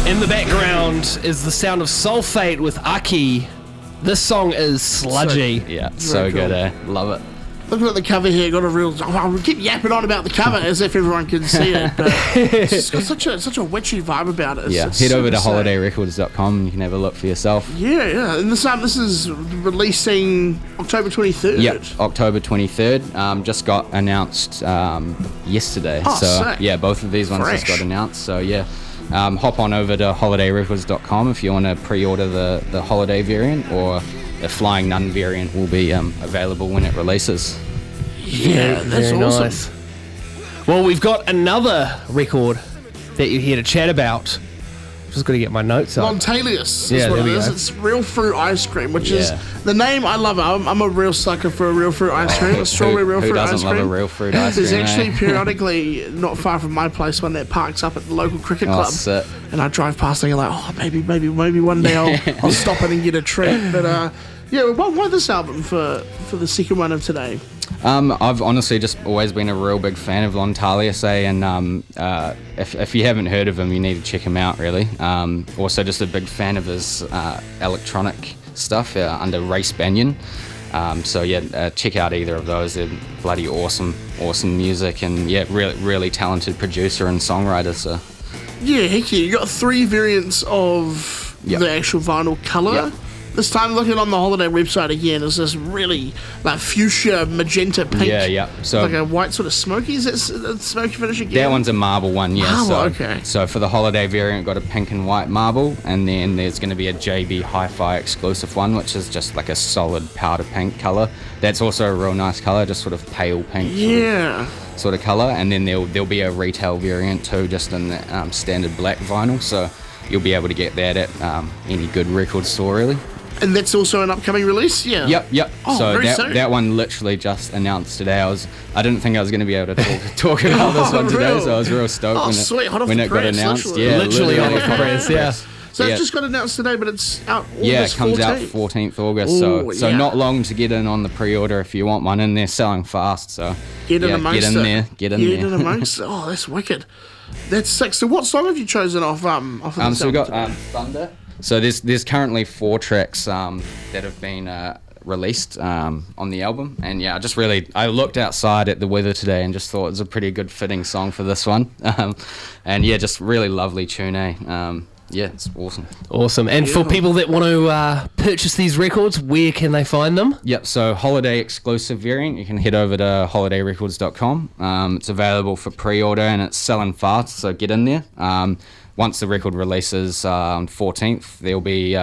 In the background is the sound of Sulfate with Aki. This song is sludgy. Yeah, so cool. good, eh? Love it. Looking at the cover here, got a real. I keep yapping on about the cover as if everyone can see it, but it's got such a witchy vibe about it. Yeah, It's head over super to sick. holidayrecords.com and you can have a look for yourself. Yeah. And this is releasing October 23rd. Yep, October 23rd. Just got announced yesterday. Oh, so sick. yeah, both of these ones just Fresh. got announced. So yeah, hop on over to holidayrecords.com if you want to pre-order the holiday variant, or the Flying Nun variant will be available when it releases. Yeah, that's Very awesome. nice. Well, we've got another record that you're here to chat about. Just got to get my notes up. Montalius Yeah, is what there it we is. go. It's real fruit ice cream, which is Yeah. the name. I love it. I'm a real sucker for a real fruit ice cream. A strawberry real who fruit doesn't ice love cream. a real fruit ice There's cream? actually eh? periodically, not far from my place, one that parks up at the local cricket Oh, club. sick. And I drive past and you're like, oh, maybe one day I'll stop it and get a treat. But yeah, why this album for the second one of today? I've honestly just always been a real big fan of Lontalius, and if you haven't heard of him, you need to check him out, really. Also just a big fan of his electronic stuff under Race Banyan. So yeah, check out either of those. They're bloody awesome music, and yeah, really talented producer and songwriter. So Yeah, heck yeah. You got 3 variants of Yep. the actual vinyl colour. Yep. This time, looking on the Holiday website again, is this really like fuchsia magenta pink. yeah. So Like a white sort of smoky. Is it a smoky finish again? that one's a marble one, yeah. Marble, so, okay. So for the holiday variant, got a pink and white marble, and then there's going to be a JB Hi-Fi exclusive one, which is just like a solid powder pink color. That's also a real nice color, just sort of pale pink. Yeah. Sort of color, and then there'll be a retail variant too, just in the standard black vinyl. So you'll be able to get that at any good record store, really. And that's also an upcoming release? Yeah. Yep. Oh, So very soon. that one literally just announced today. I didn't think I was going to be able to talk about this one today, real? so I was real stoked Oh, when sweet. Hot off when the it got press, announced. literally. Yeah, Literally on the press, yeah. So Yeah. it just got announced today, but it's out August Yeah, it comes 14th. out 14th August, Ooh, so yeah. not long to get in on the pre-order if you want one, and they're selling fast. So Get in yeah, amongst get in it. there, get in Get there. in amongst it. Oh, that's wicked. That's sick. So what song have you chosen off of this So we got album today? Thunder. So there's currently 4 tracks that have been released on the album, and yeah, I looked outside at the weather today and just thought it was a pretty good fitting song for this one, and yeah, just really lovely tune, eh? Yeah, it's awesome. Awesome. And for people that want to purchase these records, where can they find them? Yep, so holiday exclusive variant, you can head over to holidayrecords.com. It's available for pre-order and it's selling fast, so get in there. Once the record releases on 14th, there'll be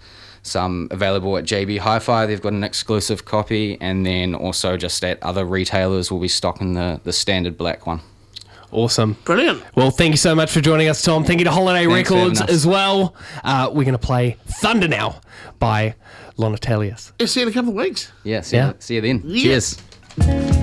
some available at JB Hi-Fi. They've got an exclusive copy, and then also just at other retailers will be stocking the standard black one. Awesome. Brilliant. Well, thank you so much for joining us, Tom. Thank you to Holiday Thanks for Records having us. as well. We're going to play Thunder now by Lonatalius. See you in a couple of weeks. Yeah, see you then. Yeah. Cheers.